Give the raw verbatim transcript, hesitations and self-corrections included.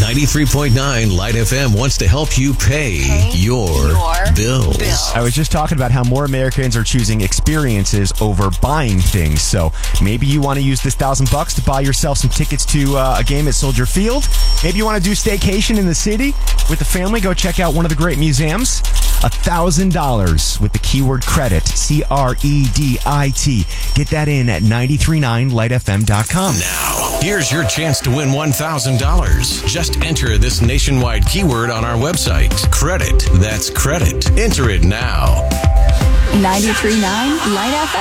ninety-three point nine Light F M wants to help you pay, Pay your, your bills. bills. I was just talking about how more Americans are choosing experiences over buying things. So maybe you want to use this thousand bucks to buy yourself some tickets to uh, a game at Soldier Field. Maybe you want to do staycation in the city with the family. Go check out one of the great museums. A thousand dollars with the keyword credit, C R E D I T. Get that in at nine three nine light f m dot com. Now, here's your chance to win one thousand dollars. Just enter this nationwide keyword on our website. Credit. That's credit. Enter it now. ninety-three point nine Light F M.